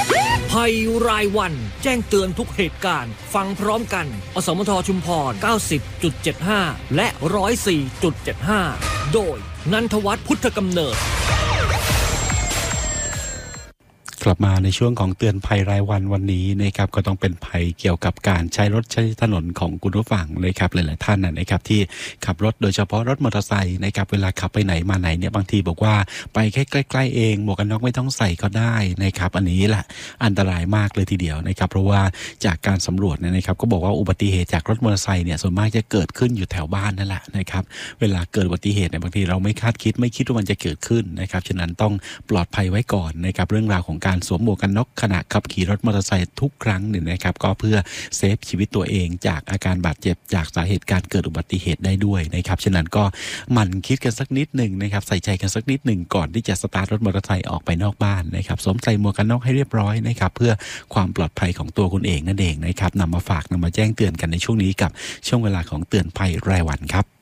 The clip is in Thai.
ภัยรายวันแจ้งเตือนทุกเหตุการณ์ฟังพร้อมกันอสมทชุมพร 90.75 และ 104.75 โดยนันทวัฒน์พุทธกำเนิดกลับมาในช่วงของเตือนภัยรายวันนี้นะครับก็ต้องเป็นภัยเกี่ยวกับการใช้รถใช้ถนนของคุณผู้ฟังนะครับหลายๆท่านนะครับที่ขับรถโดยเฉพาะรถมอเตอร์ไซค์นะครับเวลาขับไปไหนมาไหนเนี่ยบางทีบอกว่าไปแค่ใกล้ๆเองหมวกกันน็อกไม่ต้องใส่ก็ได้นะครับอันนี้แหละอันตรายมากเลยทีเดียวนะครับเพราะว่าจากการสำรวจนะครับก็บอกว่าอุบัติเหตุจากรถมอเตอร์ไซค์เนี่ยส่วนมากจะเกิดขึ้นอยู่แถวบ้านนั่นแหละนะครับเวลาเกิดอุบัติเหตุเนี่ยบางทีเราไม่คาดคิดไม่คิดว่ามันจะเกิดขึ้นนะครับฉะนั้นต้องปลอดภัยไว้ก่อนนะครับเรื่องราวของการสวมหมวกกันน็อกขณะขับขี่รถมอเตอร์ไซค์ทุกครั้งเนี่ยนะครับก็เพื่อเซฟชีวิตตัวเองจากอาการบาดเจ็บจากสาเหตุการเกิดอุบัติเหตุได้ด้วยนะครับฉะนั้นก็หมั่นคิดกันสักนิดหนึ่งนะครับใส่ใจกันสักนิดหนึ่งก่อนที่จะสตาร์ทรถมอเตอร์ไซค์ออกไปนอกบ้านนะครับสวมใส่หมวกกันน็อกให้เรียบร้อยนะครับเพื่อความปลอดภัยของตัวคุณเองนั่นเองนะครับนำมาฝากนำมาแจ้งเตือนกันในช่วงนี้กับช่วงเวลาของเตือนภัยรายวันครับ